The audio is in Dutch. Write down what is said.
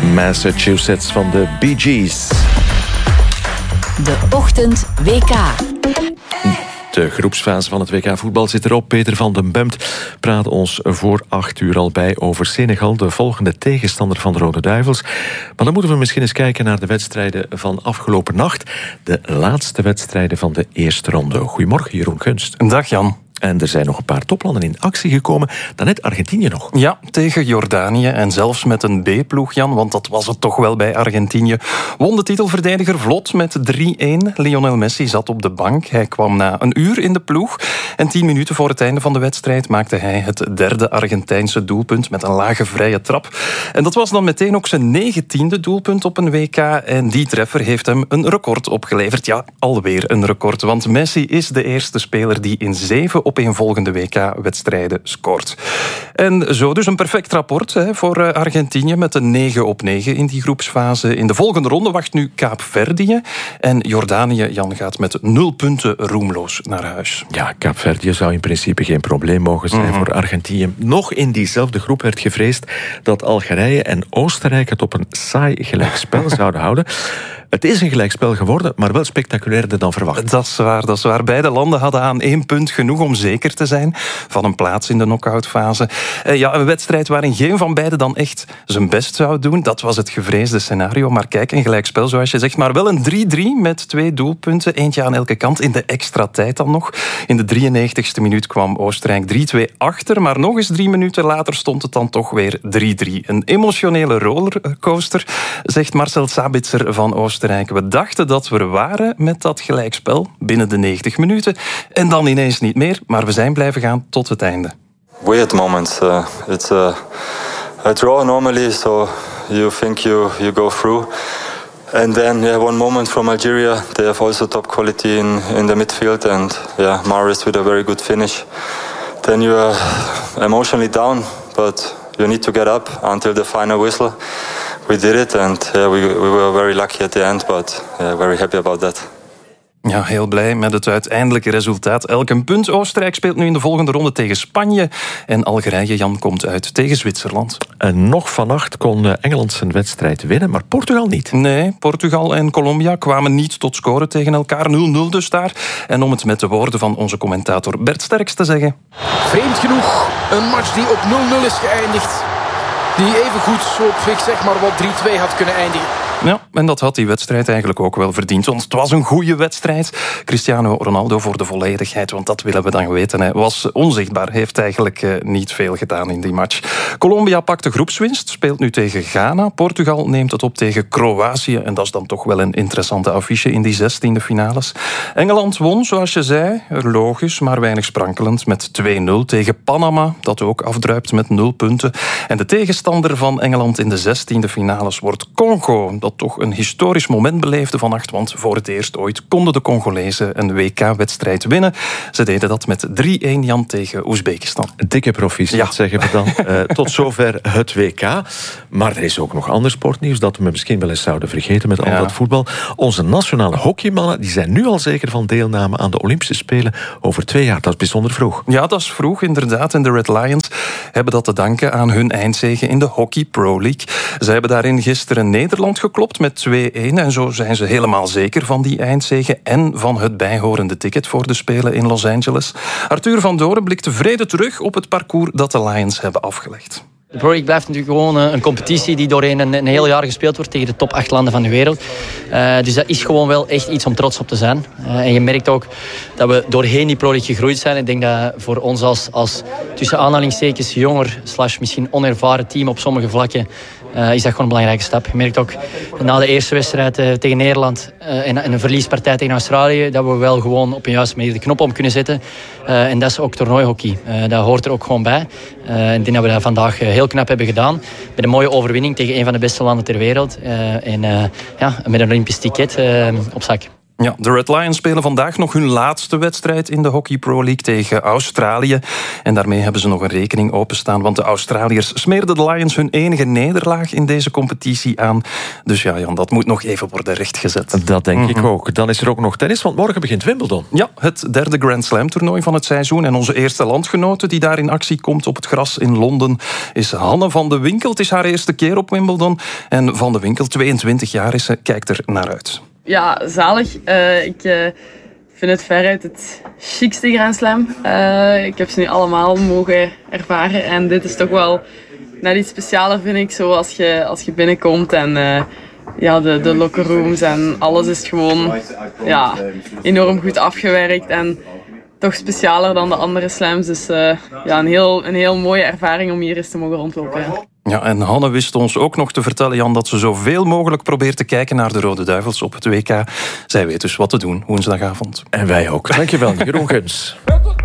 Massachusetts van de Bee Gees. De Ochtend WK. De groepsfase van het WK voetbal zit erop. Peter van den Bemt praat ons voor 8 uur al bij over Senegal, de volgende tegenstander van de Rode Duivels. Maar dan moeten we misschien eens kijken naar de wedstrijden van afgelopen nacht. De laatste wedstrijden van de eerste ronde. Goedemorgen, Jeroen Gunst. Dag Jan. En er zijn nog een paar toplanden in actie gekomen. Daarnet Argentinië nog. Ja, tegen Jordanië en zelfs met een B-ploeg, Jan, want dat was het toch wel bij Argentinië. Won de titelverdediger vlot met 3-1. Lionel Messi zat op de bank. Hij kwam na een uur in de ploeg. En 10 minuten voor het einde van de wedstrijd maakte hij het derde Argentijnse doelpunt met een lage vrije trap. En dat was dan meteen ook zijn 19e doelpunt op een WK. En die treffer heeft hem een record opgeleverd. Ja, alweer een record, want Messi is de eerste speler die in 7 opeenvolgende WK-wedstrijden scoort. En zo dus een perfect rapport voor Argentinië met een 9/9 in die groepsfase. In de volgende ronde wacht nu Kaapverdië. En Jordanië, Jan, gaat met 0 punten roemloos naar huis. Ja, Kaapverdië zou in principe geen probleem mogen zijn voor Argentinië. Nog in diezelfde groep werd gevreesd dat Algerije en Oostenrijk het op een saai gelijkspel zouden houden. Het is een gelijkspel geworden, maar wel spectaculairder dan verwacht. Dat is waar. Beide landen hadden aan 1 punt genoeg om zeker te zijn van een plaats in de knock-outfase. Ja, een wedstrijd waarin geen van beiden dan echt zijn best zou doen. Dat was het gevreesde scenario. Maar kijk, een gelijkspel zoals je zegt. Maar wel een 3-3 met 2 doelpunten. Eentje aan elke kant in de extra tijd dan nog. In de 93ste minuut kwam Oostenrijk 3-2 achter. Maar nog eens 3 minuten later stond het dan toch weer 3-3. Een emotionele rollercoaster, zegt Marcel Sabitzer van Oostenrijk. We dachten dat we er waren met dat gelijkspel binnen de 90 minuten. En dan ineens niet meer, maar we zijn blijven gaan tot het einde. Weird moments. It's a draw normally, so you think you go through. And then one moment from Algeria, they have also top quality in the midfield. And Mahrez with a very good finish. Then you are emotionally down, but you need to get up until the final whistle. We did it and we were very lucky at the end, but very happy about that. Ja, heel blij met het uiteindelijke resultaat. Elk een punt. Oostenrijk speelt nu in de volgende ronde tegen Spanje. En Algerije, Jan, komt uit tegen Zwitserland. En nog vannacht kon Engeland zijn wedstrijd winnen, maar Portugal niet. Nee, Portugal en Colombia kwamen niet tot scoren tegen elkaar. 0-0 dus daar. En om het met de woorden van onze commentator Bert Sterks te zeggen. Vreemd genoeg, een match die op 0-0 is geëindigd. Die even goed op zeg maar wat 3-2 had kunnen eindigen. Ja, en dat had die wedstrijd eigenlijk ook wel verdiend. Want het was een goede wedstrijd. Cristiano Ronaldo, voor de volledigheid, want dat willen we dan weten, hij was onzichtbaar. Heeft eigenlijk niet veel gedaan in die match. Colombia pakt de groepswinst, speelt nu tegen Ghana. Portugal neemt het op tegen Kroatië. En dat is dan toch wel een interessante affiche in die 16e finales. Engeland won, zoals je zei, logisch, maar weinig sprankelend, met 2-0 tegen Panama, dat ook afdruipt met 0 punten. En de tegenstander van Engeland in de 16e finales wordt Congo, dat toch een historisch moment beleefde vannacht, want voor het eerst ooit konden de Congolezen een WK-wedstrijd winnen. Ze deden dat met 3-1, Jan, tegen Oezbekistan. Dikke proficiat, zeggen we dan. Tot zover het WK. Maar er is ook nog ander sportnieuws dat we misschien wel eens zouden vergeten met al dat voetbal. Onze nationale hockeymannen die zijn nu al zeker van deelname aan de Olympische Spelen over 2 jaar. Dat is bijzonder vroeg. Ja, dat is vroeg, inderdaad. En de Red Lions hebben dat te danken aan hun eindzege in de Hockey Pro League. Ze hebben daarin gisteren Nederland geklopt met 2-1. En zo zijn ze helemaal zeker van die eindzege en van het bijhorende ticket voor de Spelen in Los Angeles. Arthur van Doren blikt tevreden terug op het parcours dat de Lions hebben afgelegd. De Pro League blijft natuurlijk gewoon een competitie die doorheen een heel jaar gespeeld wordt tegen de top 8 landen van de wereld. Dus dat is gewoon wel echt iets om trots op te zijn. En je merkt ook dat we doorheen die Pro League gegroeid zijn. Ik denk dat voor ons als tussen aanhalingstekens jonger / misschien onervaren team op sommige vlakken is dat gewoon een belangrijke stap. Je merkt ook na de eerste wedstrijd tegen Nederland en een verliespartij tegen Australië dat we wel gewoon op een juiste manier de knop om kunnen zetten. En dat is ook toernooihockey. Dat hoort er ook gewoon bij. Ik denk dat we dat vandaag heel knap hebben gedaan. Met een mooie overwinning tegen een van de beste landen ter wereld. En met een Olympisch ticket op zak. Ja, de Red Lions spelen vandaag nog hun laatste wedstrijd in de Hockey Pro League tegen Australië. En daarmee hebben ze nog een rekening openstaan, want de Australiërs smeerden de Lions hun enige nederlaag in deze competitie aan. Dus ja, Jan, dat moet nog even worden rechtgezet. Dat denk ik ook. Dan is er ook nog tennis, want morgen begint Wimbledon. Ja, het derde Grand Slam toernooi van het seizoen. En onze eerste landgenote die daar in actie komt op het gras in Londen is Hanne van de Winkel. Het is haar eerste keer op Wimbledon. En Van de Winkel, 22 jaar is ze, kijkt er naar uit. Ja, zalig. Ik vind het veruit het chicste Grand Slam. Ik heb ze nu allemaal mogen ervaren. En dit is toch wel net iets specialer, vind ik. Zo als je binnenkomt en de locker rooms en alles is gewoon enorm goed afgewerkt. En toch specialer dan de andere slams. Dus een heel mooie ervaring om hier eens te mogen rondlopen. Ja. Ja, en Hanne wist ons ook nog te vertellen, Jan, dat ze zoveel mogelijk probeert te kijken naar de Rode Duivels op het WK. Zij weet dus wat te doen woensdagavond. En wij ook. Dankjewel, Jeroen Guns.